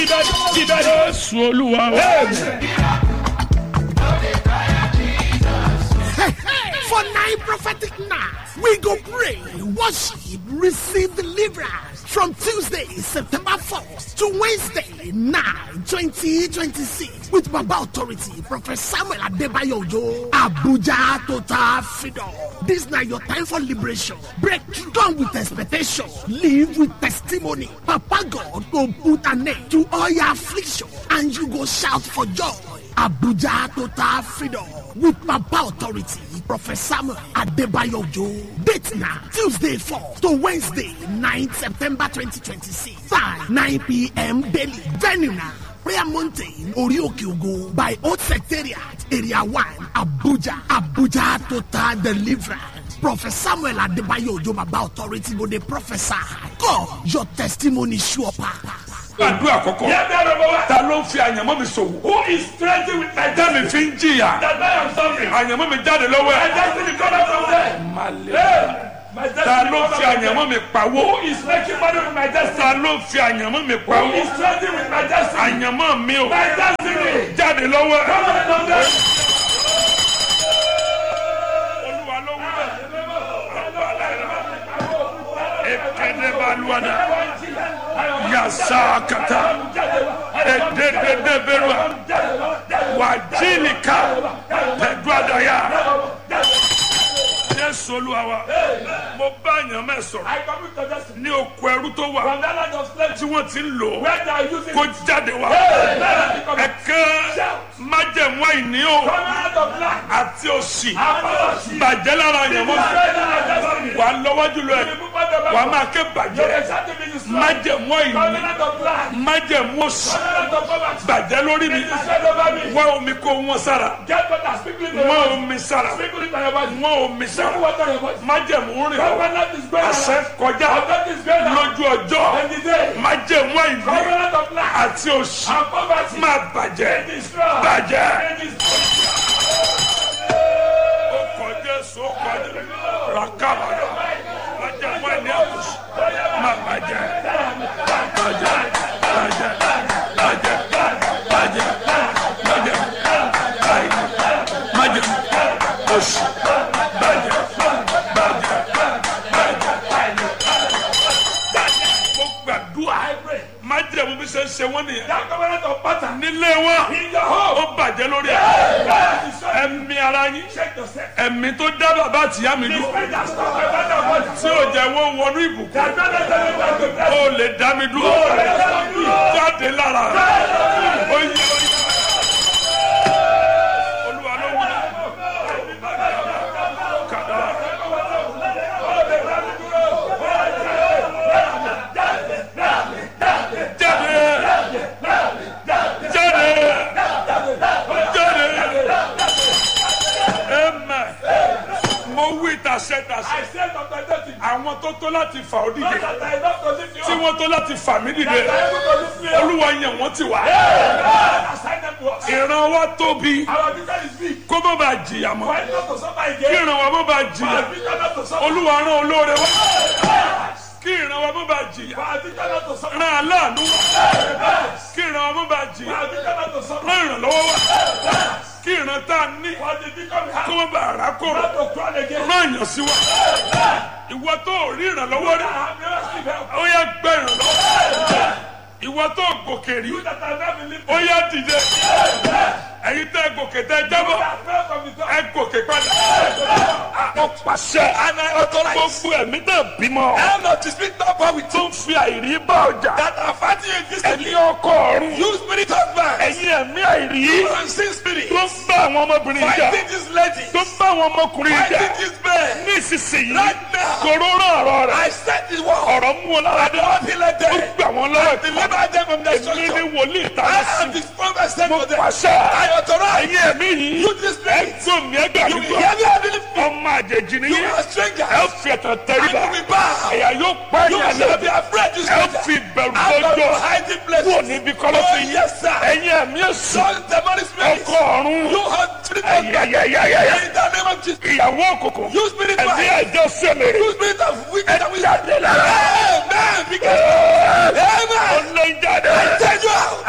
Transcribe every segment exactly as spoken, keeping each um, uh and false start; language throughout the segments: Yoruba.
Jésù Olúwa wa. For nine prophetic nights, we go pray, worship, receive deliverance from Tuesday, September fourth to Wednesday, nine, twenty twenty-six with Baba Authority, Prophet Samuel Adebayo Ojo, Abuja Total Freedom. This now your time for liberation. Breakthrough. Come with expectation. Live with testimony. Papa God will put an end to all your affliction and you go shout for joy. Abuja Total Freedom with Papa Authority, Prophet Samuel Adebayo Ojo. Date now, Tuesday fourth to Wednesday, ninth September twenty twenty-six. Time, nine p.m. daily. Venue now, Prayer Mountain, Orioke Ogo, by Old Secretariat, Area one, Abuja. Abuja Total Deliverance. Prophet Samuel Adebayo Ojo, Baba Authority, go dey prophesy. God, your testimony sure power. Àdúrà àkọ́kọ́. Ta ló ń fi àyànmọ́ mi ṣòwò? Who is threatening with my Tá mi fi ń jìyà. that I am suffering? Àyànmọ́ mi jáde lọ́wọ́ My ẹ̀. destiny come out from there. Malẹ̀. My Ta destiny ló come fi out from àyànmọ́ there. mi pawó? Who is making money with my destiny? Ta ló fi àyànmọ́ mi Who pawó? is threatening with my destiny? Àyànmọ́ mi ò My destiny. jáde lọ́wọ́ ẹ̀. Come out from there. Olúwa ló wí bẹ́ẹ̀. Ekele baluada. Yasa kata. Ededede berua. Wajilika. Pedwadaya. Jésù Olúwa wa. Mo bá yàn mẹ́ sọ̀rọ̀. I commit to destiny. Ní oko ẹrú tó wà. From that land of slavery, Tí wọ́n ti ń lò ó. where they are using Kó jáde wá. Ẹ̀kan májẹ̀mú àìní o. come out of land. Àti òṣì. Apology. Bàjẹ́ lára yàn mọ́. Wà á lọ́wọ́ jùlọ ẹ̀. Wà á máa ké bàjẹ́. Májẹ̀mú àìní. Covenant of land. Májẹ̀mú òṣì. Covenant of poverty. Bàjẹ́ lórí mi. Spread over me. Wọ́n omi kó wọ́n sára. Get water. Speak it to your Wọ́n body. omi sára. Speak it to your body. Wọ́n omi sára. Speak water to your body. Májẹ̀mú rìn lọ. Covenant is going Àṣẹ on. kọjá Covenant is going on. lójú ọjọ́. And the day. Májẹ̀mú àìní Covenant of land. àti òṣì And poverty. máa bàjẹ́. Destroy. Bàjẹ́. Destroy. Ó kọjá èso ó kọjá. Ràkàbàdà. Májẹ̀mú àìní àkùsì máa bàjẹ́. Bàjẹ́. Bàjẹ́. Bàjẹ́. Bàjẹ́. Bàjẹ́. Àìní. Májẹ̀mú òṣì. Bàjẹ́. Bàjẹ́. Mo gbàdúrà. Májẹ̀mú bí ṣe ń ṣe wọ́n nìyẹn. That covenant of pattern. Nílé wọn, In your home. ó bàjẹ́ lórí ẹ̀. Ẹ̀mí ara yín. Check yourself. Ẹ̀mí tó dá bàbá àtìyá mi The dúró. spirit that stop my father body. Tí ò jẹ́ wọ́n wọnú ìbùkún. That don't let them back to bless. Ó lè dá mi dúró. Jáde lára rẹ̀. Ó yẹ Olúwa ló wí. Kàdá. Jáde. Jáde. Jáde. Amen. Mo wí tàṣẹ tàṣẹ. I said of my destiny. Àwọn tó tó láti fà ọ́ dìde. Not that I enough to lift you Tí up. wọ́n tó láti fà mí dìde. That I able to lift me up. Olúwa yẹn wọ́n ti wà. God assign them to us. Ìran wa tóbi. Our vision is big. Kó má bàa jìyà mọ́. Why not to suffer Kí again? ìran wa má bàa jìyà. Our vision not to suffer. Olúwa rán olóore wá. Kí ìran wa má bàa jìyà. Our vision not to suffer. Rán aláàánú wá. Kí ìran wa má bàa jìyà. Our vision not to suffer. Rán ìrànlọ́wọ́ wá. Kí ìran tá a ní. For the vision we Kó have. má bàa rà kóró. Not to crown again. Rán àyàn sí wa. Ìwọ tó ò rí ìrànlọ́wọ́ rí. I have never seen help. Ó yá gbẹ ìrànlọ́wọ́. Ìwọ tó gòkè rí. You that have never been lifted. Ó yá dìde. Ẹ̀yin tẹ́ gòkè tẹ́ jábọ̀. That fell from the top. Ẹ gòkè padà. Mo pàṣẹ. And I authorize. Gbogbo ẹ̀mí náà bímọ. I not to speak not power with Tó ń fi àìrí bá ọjà. that are fighting you this Ẹ̀mí ọkọ ọ̀run. You spirit husband. Ẹ̀yin ẹ̀mí àìrí. Unseen spirit. Tó ń bá àwọn ọmọbìnrin jà. Fighting this lady. Tó ń bá àwọn ọmọkùnrin jà. Fighting this man. Ní ìsinsìnyí. Right now. Kòrónà ọ̀rọ̀ rẹ̀. I said this word. Ọ̀rọ̀ mú wọn lára dé. Don't let Ó them. gbà wọ́n lọ́wọ́. Deliver them from their Èmi destruction. ni wòlíì I tàbí sí. am this prophet sent Mo for them. pàṣẹ. I authorize. Ẹ̀yin ẹ̀mí yìí. You this spirit. Ẹ̀gbọ́n mi ẹgbàá You mi will gbọ́. hear me heavily. Ọmọ àjèjì ni You yín. are strangers. Ẹ fi ẹ̀tàn And tẹríba. you will bow. Ẹ̀yà yóò pẹ́ You yín shall be àná. afraid to Ẹ stranger. fi bẹ̀rù Out of your gbọ́dọ̀. hiding places. Kúrò níbi kọ́lọ́fín Oh, yín. yes, sir. Ẹ̀yin ẹ̀mí èṣù. Strong demonic spirits. Ọkọ ọ̀run. You have spirit of Ẹ̀yẹ̀yẹ̀yẹ̀yẹ̀. in the name of Jesus. Ìyàwó òkùnkùn. You spirit of Ẹ̀mí ẹ̀jẹ̀ sẹ́mẹ̀rẹ̀. You spirit of wicked and wicked. Jáde lára. Amen. Because Amen. Ọ̀nà ìjáde. Take you out.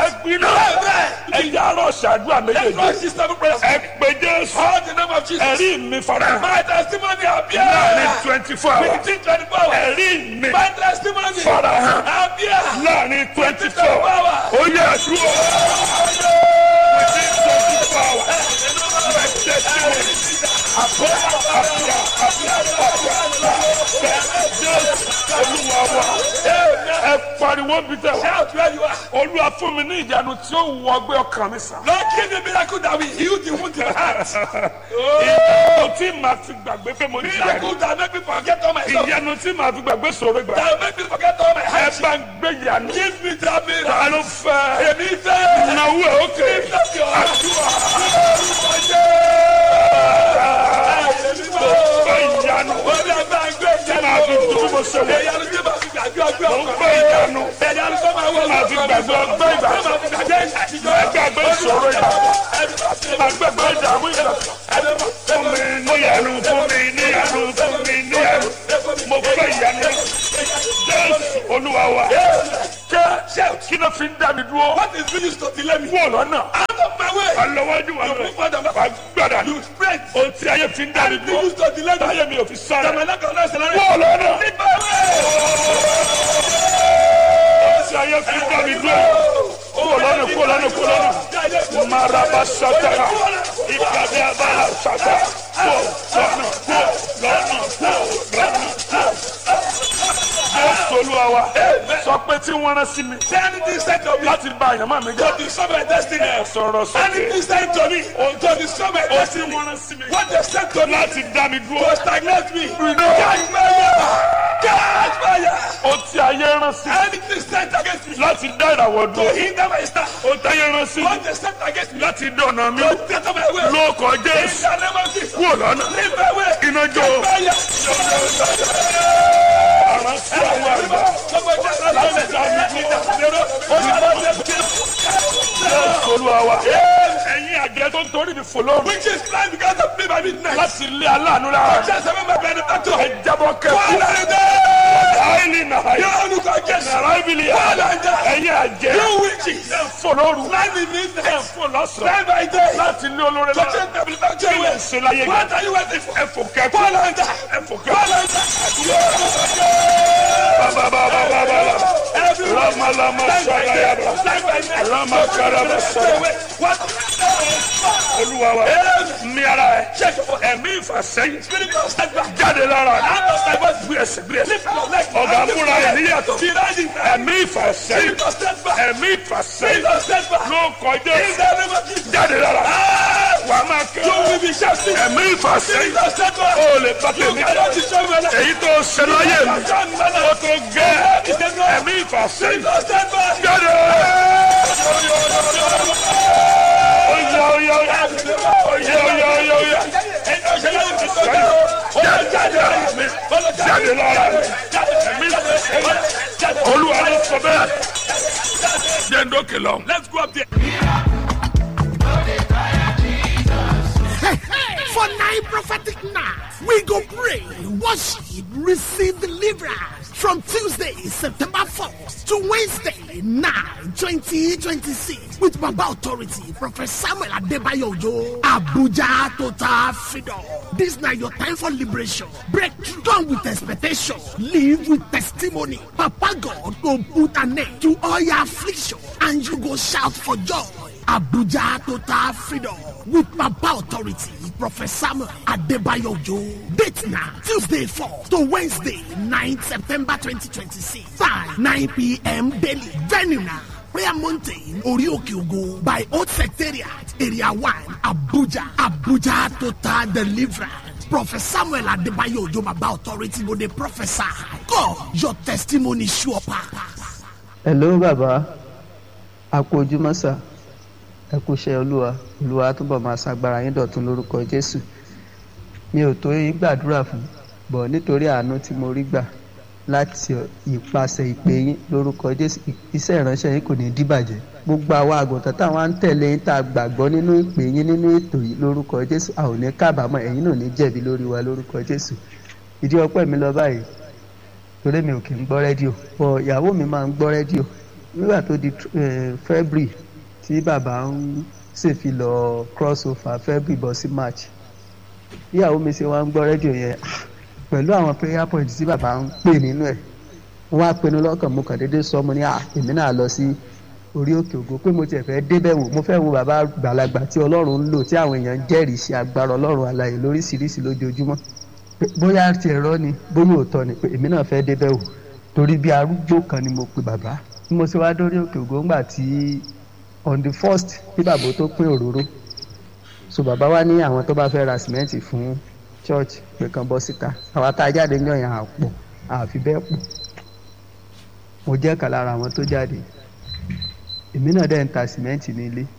gbàdúrà Let's méjèèjì. go this seven prayers. ẹ pé Jésù. Call the name of Jesus. ẹ̀rí mi fara. My testimony appear. láàrin twenty four hours. Within twenty-four hours. ẹ̀rí mi My testimony fara hàn. appear. láàrin twenty four twenty-four hours. hours. ó yẹ àdúrà. within twenty four hours. my testimony. àbúrò àbúrò àbúrò àbúrò. Jésù Olúwa wa. ẹ pariwo bí tẹ wá. Shout where you are. Olúwa fún mi ní ìyanu tí ó wọ ọgbẹ́ ọkàn mi sàn. Lord, give me miracle that will heal the wound in my heart. ìyanu tí màá fi gbàgbé pé mo ní ìyanu. Miracle that make me forget all my stuff. ìyanu tí màá fi gbàgbé sọ̀rọ̀ ìgbà. That will make me forget all my ẹ hardship. bá ń gbé ìyanu. Give me that miracle. ta ló fẹ́. Èmi fẹ́. náwó ẹ̀ ókè. Lift up your hands. àdúrà. Orúkọ Jésù. Èmi mo fẹ́. fẹ́ ìyanu. Ó ní ẹ bá ń gbé tí màá fi dùn bí mo ṣe wọ̀. ìyanu tí màá fi gbàgbé ọgbẹ́ mo ọkàn. fẹ́ ìyanu. Ìyanu tó máa wọ màá fi gbàgbé ọgbẹ́ ìgbà. tó máa fi gbàgbé àtijọ́. ẹ gbàgbé ìṣòro ìgbà. màá gbàgbé ìdààmú ìgbà. fún mi níyanu fún mi níyanu fún mi níyanu. mo fẹ́ ìyanu. Jésù Olúwa wa. kí ló fi ń dá mi dúró. What is finished to delay me? wọ́n lọ́nà. Out of my way. alọ́wọ́jú wa You lọ. move further. wà gbọ́dọ̀. You spread. ohun tí ayé fi ń dá mi And dúró. finished to delay me. táyé mi ò fi sáré. Tàmí ẹlẹ́kọ̀ọ́ náà ṣẹlẹ̀. wọ́n lọ́nà. Leave my way. ohun tí ayé fi ń dá mi dúró. kúrò lọ́nà kúrò lọ́nà kúrò lọ́nà. maraba satara ìpàdé abala sata kúrò lọ́nà kúrò lọ́nà kúrò lọ́nà. Jésù Olúwa wa sọ pé tí wọ́n rán sí mi Anything said to me. láti bà àyànmọ́ mi To jẹ́. destroy my destiny. sọ̀rọ̀ sókè. Anything said to me. To destroy my ó tí destiny. wọ́n rán sí mi What they said to me. láti dá mi dúró. To stagnate me. Iná. Catch fire. Catch fire. ó tí ayé rán sí mi Anything said against me. láti dá ìràwọ̀ To dúró. hinder my star. ó táyé rán sí mi What they said against me. láti dọ̀nà mi. To scatter my way. lóòkọ̀ In Jésù the name of Jesus. kúrò lọ́nà. Leave my way. iná jó. Fire. àrán sí àwọn àgbà. láti dá mi dúró. Jésù Olúwa wa. ẹ̀yin àjẹ́ tó ń torí mi fò lóru. Which is blind because of me by midnight. láti lé aláàánú lára. Just remember my benefactor. ẹ jábọ́ kẹ́kọ̀ọ́. àìlì nàá You yìí. look like Jesus. nàrà ìbílẹ̀ yà. ẹ̀yin àjẹ́. You witches. ẹ fò lóru. Blind in ẹ midnight. fò lọ́sàn-án. Blind by day. láti lé olórí To lára. change my benefactor kí lè away. ṣe láyé What gbà. are you waiting for? ẹ fò kẹ́kọ̀ọ́. Fall under. ẹ fò Fall kẹ́kọ̀ọ́. under. bàbàbàbàbà. Everyone. lama lama ṣàlàyàbà. Blind by night. lama karaba sọ̀rọ̀. What? Olúwa wa. mi ara ẹ. Check your ẹ̀mí ìfàsẹ́yìn. spirit of setback. jáde lára. Out of my body. gbé ẹsẹ̀ gbé ẹsẹ̀. Lift your leg. ọ̀gá múra ẹ̀ níyàtọ̀. Be rising. ẹ̀mí ìfàsẹ́yìn. Spirit of setback. ẹ̀mí ìfàsẹ́yìn. Spirit of setback. ló kọjá In the name of Jesus. jáde lára. wà á máa You kẹ́. will be shouting. ẹ̀mí ìfàsẹ́yìn. Spirit of setback. o lè bá You tèmi. cannot destroy my life. èyí tó ṣe láyé mi. o tó gẹ́. ẹ̀mí ìfàsẹ́yìn. Spirit of setback. jáde. oya oya oya oya oya oya oya. jáde lára mi. jáde lára mi. ẹ̀mí ìfàsẹ́yìn. Olúwa ló sọ bẹ́ẹ̀. jẹ́ ndókè lọ. Let's go up there. For nine prophetic nights, we go pray, worship, receive deliverance from Tuesday, September fourth to Wednesday, nine, twenty twenty-six with Baba Authority, Prophet Samuel Adebayo Ojo, Abuja Total Freedom. This now your time for liberation. Breakthrough. Come with expectation. Live with testimony. Papa God will put an end to all your affliction and you go shout for joy. Abuja Total Freedom with Papa Authority, Prophet Samuel Adebayo Ojo. Date now, Tuesday fourth to Wednesday, ninth September twenty twenty-six. Time, nine p.m. daily. Venue now, Prayer Mountain, Orioke Ogo, by Old Secretariat, Area one, Abuja. Abuja Total Deliverance. Prophet Samuel Adebayo Ojo, Baba Authority, go the prophesy. God, your testimony sure pass. Hello bàbá, àpòjúmọ́ sà, ẹ kú iṣẹ́ olúwa, olúwa túbọ̀ máa ṣàgbára yín dọ̀tun lórúkọ Jésù. Mi ò tó yín gbàdúrà fún, bọ̀ nítorí àánú tí mo rí gbà láti ìpasẹ̀ ìpè yín lórúkọ Jésù, iṣẹ́ ìránṣẹ́ yín kò ní díbàjẹ́. Gbogbo àwa àgùntàn táwọn ń tẹ̀lé yín tá a gbàgbọ́ nínú ìpè yín nínú ètò yìí lórúkọ Jésù, a ò ní kábàámọ̀, ẹ̀yin náà ní jẹ̀bi lórí wa lórúkọ Jésù. Ìdí ọpẹ́ mi lọ báyìí, torí mi ò kì í gbọ́ rédíò, bọ̀ ìyàwó mi máa ń gbọ́ rédíò. Nígbà tó di February tí bàbá ń sì fi lọ cross over February bọ́ sí March. Ìyàwó mi ṣe wá ń gbọ́ rédíò yẹn pẹ̀lú àwọn prayer point tí bàbá ń pè nínú ẹ̀. Wọ́n á pinnu lọ́kàn mo kàn déédéé sọ mo ní à èmi náà lọ sí orí òkè ògo pé mo tiẹ̀ fẹ́ débẹ̀ wò mo fẹ́ wo bàbá gbàlagbà tí Ọlọ́run ń lò tí àwọn èèyàn ń jẹ́rìí sí agbára Ọlọ́run alààyè lóríṣiríṣi lójoojúmọ́. Bóyá ti ẹ̀rọ ni bóyá òótọ́ ni pé èmi náà fẹ́ débẹ̀ wò torí bí arúgbó kan ni mo pe bàbá. Bí mo ṣe wá dórí òkè ògo ńgbà tí on the first bí bàbá tó pín òróró so bàbá wa ní àwọn tó bá fẹ́ ra sìmẹ́ǹtì fún church pé kan bọ́ síta àwa tá a jáde ń yàn àpò àfi bẹ́ẹ̀ pọ̀ mo jẹ́ kan lára àwọn tó jáde èmi náà dẹ̀ ń ta sìmẹ́ǹtì ní ilé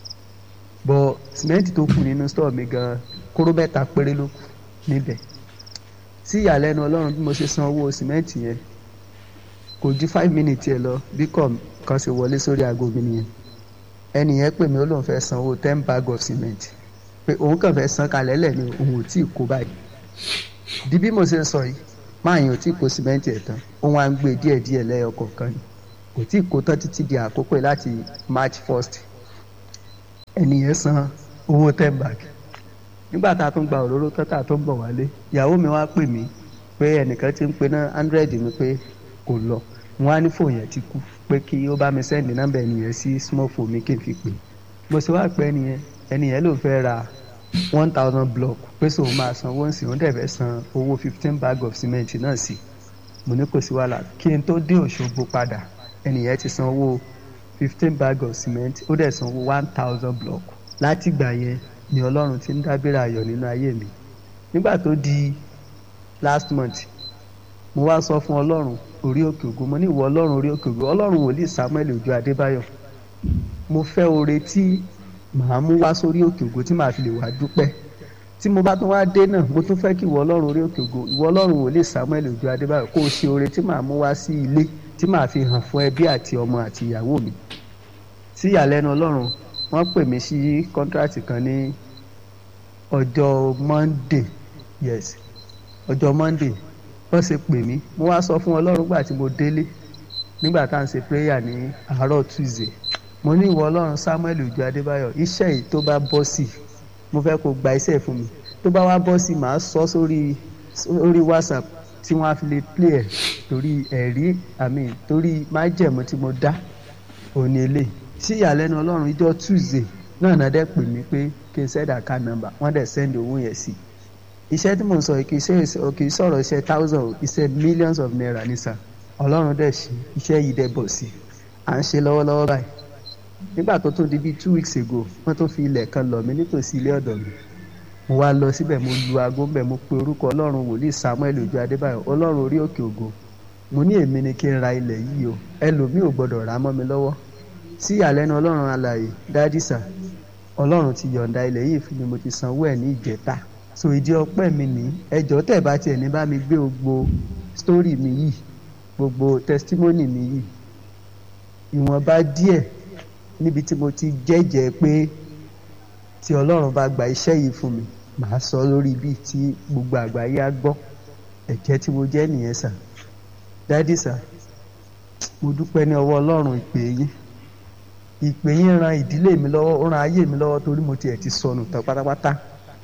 bọ̀ sìmẹ́ǹtì tó kù nínú stọọ mi gan kóró mẹ́ta péré ló kù níbẹ̀ sí ìyàlẹ́nu Ọlọ́run bí mo ṣe san owó sìmẹ́ǹtì yẹn kò ju five minutes ẹ lọ bí kò kan ṣe wọlé sórí aago mi nìyẹn ẹnì yẹn pè mí ó lóun fẹ́ san owó ten bag of cement pé òun kàn fẹ́ san kalẹ̀ lẹ̀ ni òun ò tí ì kó báyìí di bí mo ṣe ń sọ yìí máa yàn ò tí ì kó cement ẹ̀ tán òun á ń gbé díẹ̀díẹ̀ lẹ́yọ kọ̀ọ̀kan ni kò tí ì kó tán títí di àkókò yìí láti March first ẹnì yẹn san owó ten bag nígbà tá a tún gba òróró tán tá a tún bọ̀ wálé ìyàwó mi wá pè mí pé ẹnìkan ti ń pe náà hundred mi pé kò lọ wọn á ní fóònù yẹn ti kú pé kí ó bá mi sẹ́ndì nọ́mbà ẹnìyẹn sí small phone mi kí n fi pè mo ṣe wá pé ẹnìyẹn ẹnìyẹn ló fẹ́ ra one thousand block pé sọ wọn máa san owó sí wọn dẹ̀ fẹ́ san owó fifteen bag of cement náà sí mo ní kò sí wàhálà kí n tó dé Òṣogbo padà ẹnìyẹn ti san owó fifteen bag of cement ó dẹ̀ san owó one thousand block látìgbà yẹn ni Ọlọ́run ti ń dábìrì ayọ̀ nínú ayé mi nígbà tó di last month mo wá sọ fún Ọlọ́run orí òkè ògo mo ní ìwọ Ọlọ́run orí òkè ògo Ọlọ́run wòlíì Samuel Òjó Adébáyọ̀ mo fẹ́ oore tí màá mú wá sórí òkè ògo tí màá fi lè wá dúpẹ́ tí mo bá tún wá dé náà mo tún fẹ́ kí ìwọ Ọlọ́run orí òkè ògo ìwọ Ọlọ́run wòlíì Samuel Òjó Adébáyọ̀ kó o ṣe oore tí màá mú wá sí ilé tí màá fi hàn fún ẹbí àti ọmọ àti ìyàwó mi sí ìyàlẹ́nu Ọlọ́run wọ́n pè mí sí kọ́ńtrátì kan ní ọjọ́ Monday yes ọjọ́ Monday wọ́n ṣe pè mí mo wá sọ fún Ọlọ́run gbà tí mo délé nígbà tá à ń ṣe prayer ní àárọ̀ Tuesday mo ní ìwọ Ọlọ́run Samuel Òjó Adébáyọ̀ iṣẹ́ yìí tó bá bọ́ sí mo fẹ́ kó gba iṣẹ́ fún mi tó bá wá bọ́ sí màá sọ sórí sórí WhatsApp tí wọ́n á fi lè play ẹ̀ torí ẹ̀rí àmì torí májẹ̀mú tí mo dá òní eléyìí sí ìyàlẹ́nu Ọlọ́run ìjọ Tuesday náà náà dẹ́ pè mí pé kí n send account number wọ́n dẹ̀ send owó yẹn sí iṣẹ́ tí mò ń sọ kì í ṣe kì í sọ̀rọ̀ iṣẹ́ thousand iṣẹ́ millions of naira ní sà Ọlọ́run dẹ̀ ṣe iṣẹ́ yìí dẹ̀ bọ̀ sí à ń ṣe lọ́wọ́lọ́wọ́ báyìí nígbà tó tún di bíi two weeks ago wọ́n tún fi ilẹ̀ kan lọ̀ mí nítòsí ilé ọ̀dọ̀ mi mo wá lọ síbẹ̀ mo lu aago ńbẹ̀ mo pe orúkọ Ọlọ́run wòlíì Samuel Òjó Adébáyọ̀ Ọlọ́run orí òkè ògo mo ní èmi ni kí n ra ilẹ̀ yìí o ẹlòmíì ò gbọ́dọ̀ rà mọ́ mi lọ́wọ́ sí ìyàlẹ́nu Ọlọ́run alààyè dádìsà Ọlọ́run ti yọ̀ǹda ilẹ̀ yìí fún mi mo ti sanwó ẹ̀ ní ìjẹta so ìdí ọpẹ́ mi ní ẹjọ́ tẹ́ bá tiẹ̀ ní bá mi gbé gbogbo story mi yìí gbogbo testimony mi yìí ìwọ̀nba díẹ̀ níbi tí mo ti jẹ́jẹ́ pé tí Ọlọ́run bá gba iṣẹ́ yìí fún mi màá sọ lórí bíi tí gbogbo àgbáyé á gbọ́ ẹ̀jẹ̀ tí mo jẹ́ nìyẹn sà dádì sà mo dúpẹ́ ní ọwọ́ Ọlọ́run ìpè yín ìpè yín ran ìdílé mi lọ́wọ́ ó ran ayé mi lọ́wọ́ torí mo tiẹ̀ ti sọnù tán pátápátá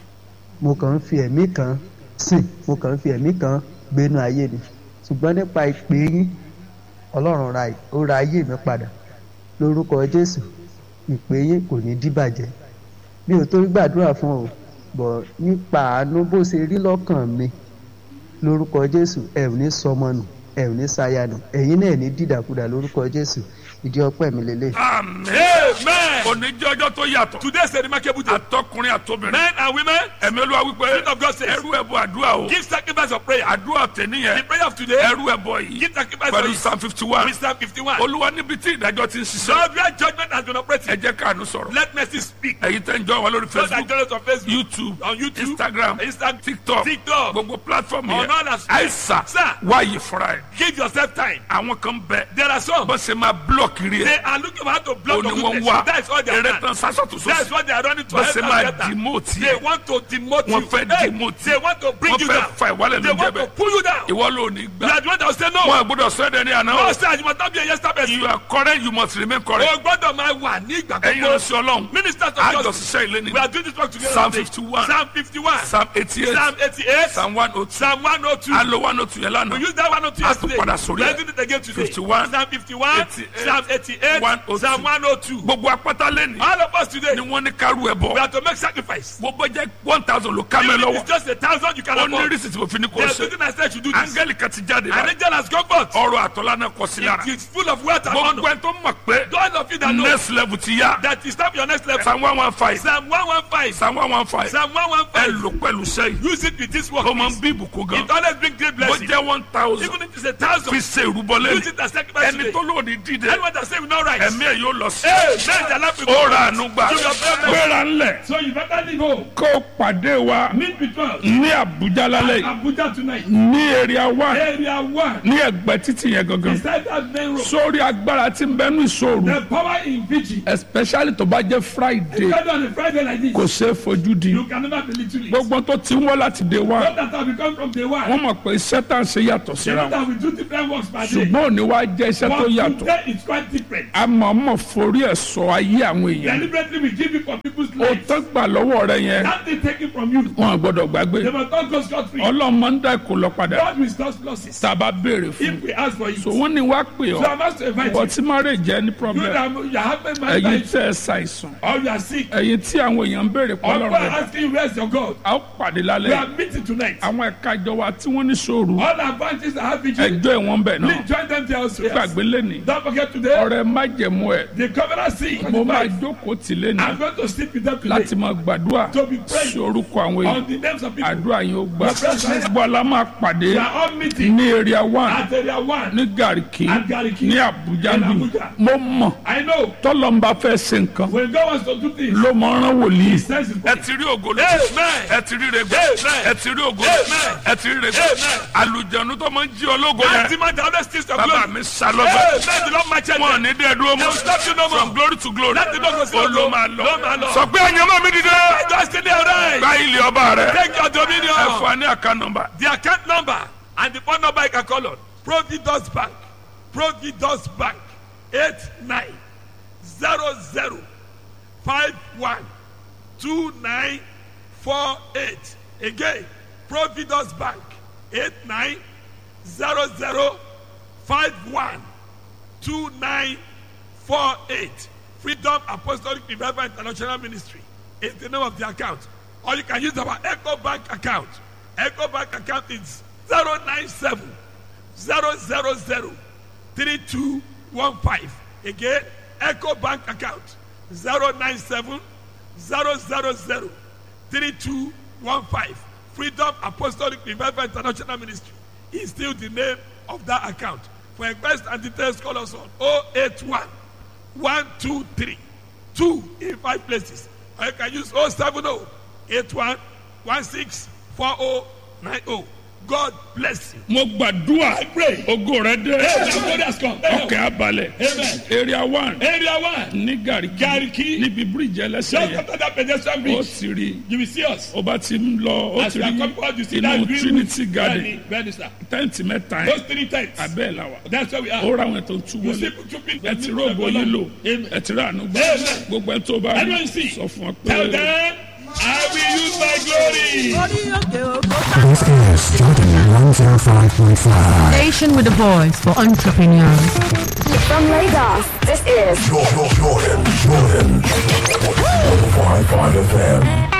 mo kàn ń fi ẹ̀mí kan sìn mo kàn ń fi ẹ̀mí kan gbénu ayé mi ṣùgbọ́n nípa ìpè yín Ọlọ́run ra ó ra ayé mi padà lórúkọ Jésù ìpè yín kò ní díbàjẹ́ mi ò torí gbàdúrà fún ọ bọ̀ nípa àánú bó ṣe rí lọ́kàn mi lórúkọ Jésù ẹ ò ní sọmọ nù ẹ ò ní sayanu ẹ̀yin náà ní dídàkudà lórúkọ Jésù ìdí ọpẹ́ mi lélẹ̀. Amen. Òní jẹ́ ọjọ́ tó yàtọ̀. Today is a remarkable day. Àtọkùnrin àtobìnrin. Men and women. Ẹ̀mí Olúwa wípé. Spirit of God says. Ẹrú ẹbọ àdúrà o. Give sacrifice of prayer. Àdúrà tẹ̀ní yẹn. The prayer of today. Ẹrú ẹbọ yìí. Give sacrifice for Pẹ̀lú it. Psalm fifty one. With Psalm fifty one. Olúwa níbi tí ìdájọ́ ti ń ṣiṣẹ́. Lord, where judgment has been operating. Ẹ jẹ́ káàánú sọ̀rọ̀. Let mercy speak. Ẹ̀yin tẹ́ ń jọ wọn lórí Those that Facebook, join us on Facebook. YouTube, On YouTube. Instagram, Instagram. TikTok, TikTok. gbogbo platform On yẹn. all that- Àìsà Sir. wáyé fúnra ẹ̀. Give yourself time. Àwọn kan bẹ. There are some. Bó ṣe máa blọ́ọ̀kì rí They ẹ̀. are looking for how to block Ó ní your wọ́n goodness. wá. That is all all they eré have tán done. sásọ̀tún That's sósì what they are running to bó help ṣe us máa get that. demote They yẹ want to demote wọ́n you. fẹ́ Hey, demote they want to bring wọ́n you fẹ́ down. fa ìwálẹ̀ They ló jẹ́ want to bẹ́ẹ̀ pull you down. ìwọ ló ní You gbà are the one that will say no. wọn gbọ́dọ̀ sọ ẹdẹ ní àná No o sir, you must not be a yesterday. you are correct you must remain correct O gbọ́dọ̀ máa wà ní ìgbà ẹ̀yin gbogbo. ọ̀sẹ̀ ọlọ́run Ministers of àjọ justice. ṣiṣẹ́ ilé ni We are doing this work together. Psalm today. fifty-one Psalm fifty-one. Psalm eighty-eight Psalm eighty-eight. Psalm one oh two Psalm one oh two. alo one oh two yẹn We lánàá use that one oh two A tún yesterday. padà sórí We ẹ̀. are doing it again today. fifty-one, Psalm fifty-one. eighty-eight, Psalm eighty-eight. one oh two. Psalm one oh two. gbogbo apáta lẹ́ni All of us today. ni wọ́n ní kárú ẹ̀ We bọ̀ have to make sacrifice. gbogbo jẹ́ one thousand ló ká mẹ́ Even if lọ́wọ́ it's just a thousand you can ó ní afford. rísì tí mo fi ní kò There's ṣe nothing I said you do this. áńgẹ́lì kan ti jáde An báyìí angel has come forth. ọrọ̀ àtọ́lá náà kọ sí lára It is full of wealth and gbogbo honor. ẹ̀ tó mọ̀ pé Those of you that know next level ti yá that is not your next level. psalm one one five Psalm one one five. psalm one one five Psalm one one ẹ five. lò pẹ̀lú sẹ́yìn Use it with this work. ó máa ń bí ìbùkún gan It always brings great bó blessing. jẹ́ one thousand Even if it's a thousand. fi ṣe ìrúbọ Use lẹ́nu it as sacrifice ẹni today. tó lóòní dìde Anyone that say we not right. ẹ̀mí ẹ̀ yóò lọ sí Hey, man, the life ó ra àánú gbà To your prayer. gbéra ńlẹ̀ So you better leave home. kó o pàdé wa Meet with us. ní Àbújá lálẹ́ yìí Abuja tonight. ní area one Area one. ní ẹgbẹ́ títì yẹn gangan Beside that main road. sórí agbára tí ń bẹnu ìṣòro The power in vigil. especially tó bá jẹ́ Friday Especially on a Friday like this. kò ṣeé fojú di You can never belittle it. gbogbo tó ti ń wọ́ láti day one Not that have become from day one. wọ́n mọ̀ pé iṣẹ́ tá à ń ṣe yàtọ̀ They síra know wọn that we do different works per day. ṣùgbọ́n òní wá jẹ́ iṣẹ́ tó But yàtọ̀ today it's quite different. a mọ̀ mọ̀ forí ẹ̀ sọ ayé àwọn èèyàn Deliberately we give it for people's ó lives. tán gbà lọ́wọ́ rẹ yẹn That they take it from you. wọn gbọ́dọ̀ gbàgbé They must not go scot free. ọlọ́mọ ń dá ìkó lọ padà God will stop losses. tá a bá béèrè fún If we ask for it. so wọ́n ní wá pè So ọ́ I must invite bọ́ you. tí marriage jẹ́ ní You problem that you have a man ẹ̀yin by tẹ́ ẹ ṣàìsàn or you are sick. ẹ̀yin tí àwọn èèyàn ń béèrè Or pọ́ you lọ́rùn are rẹ̀ asking you where's your God. a ó pàdé We lálẹ́ are meeting tonight. àwọn ẹ̀ka ìjọba tí wọ́n ní sòrò All our branches that have vigil. ẹjọ́ ìwọ̀n bẹ̀ náà Please join them there also. gbàgbé lẹ́nìí Don't forget today. ọ̀rẹ́ májẹ̀mú ẹ̀ The covenant seed. mo máa jókòó tì lẹ́nìí I'm going to sleep with them láti today. máa gbàdúrà To be praying sí orúkọ àwọn èèyàn on the names of people. àdúrà yín ó gbà bọ́lá máa pàdé We are all meeting ní area one at area one. ní Gàríkì At Gariki. ní Àbújá In bí Abuja. mo mọ̀ I know tọ́lọ́mbà fẹ́ ṣe nǹkan when God wants to do things, ló mọ rán wòlíì He sends His ẹ word. ti rí ògo lójú Amen. ẹ ti rí rẹgbẹ Amen. ẹ ti rí ògo Amen. lójú ẹ ti rí rẹgbẹ Amen. àlùjànnú tó máa ń jí ológo That yẹn demon that always steals your bàbá glory. mi sálọ́gbà Amen. The Lord might wọn ò ní dé dúró They will mọ́ stop you no more. from glory to glory Láti lọ́gọ̀ sí ó ògo. ló máa Ló máa lọ lọ. sọ pé ẹ̀yin ọmọ mi dìde Just in there, right? gba ilé ọba rẹ Take your ẹ dominion. fún wa ní àká nọ́mbà The account number and the phone number you can call on. Providence Bank. Providence Bank. Eight nine zero zero five one two nine four eight. Again, Providence Bank. Eight nine zero zero five one two nine four eight. Freedom Apostolic Revival International Ministry is the name of the account. Or you can use our Echo Bank account. Echo Bank account is zero nine seven zero zero zero three two one five. Again, Echo Bank account zero nine seven zero zero zero three two one five. Freedom Apostolic Revival International Ministry is still the name of that account. For request and details, call us on oh eight one one two three two in five places. Or you can use oh seven oh eight one one six four oh nine oh. God bless you. mo gbàdúrà ògo rẹ dé God has come. ọkẹ́ abalẹ̀ Amen. area one Area one. ní Gàríkì Gariki. níbi bíríìjì ẹlẹ́sẹ̀ Just yẹn after that pedestrian ó bridge, ti rí you will see us. ó bá ti ń lọ ó As ti we are rí coming out, you see inú that green Trinity roof. Garden Bẹ́ẹ̀ni, bẹ́ẹ̀ni, sir. tẹ́ǹtì mẹ́ta Those yẹn three tents. abẹ́ ẹ̀ la wà That's where we ó are. ra àwọn ètò tú You wọlé see two people. ẹ ti rí ògo yín lò Amen. ẹ ti rí àánú gbà Amen. gbogbo ẹ tó bá rí Everyone see. sọ fún ọ Tell pé. them, I will use my glory. This is Jordan one oh five point five. Station with a voice for entrepreneurs. From Lagos, this is Jordan, Jordan, Jordan. one oh five point five F M.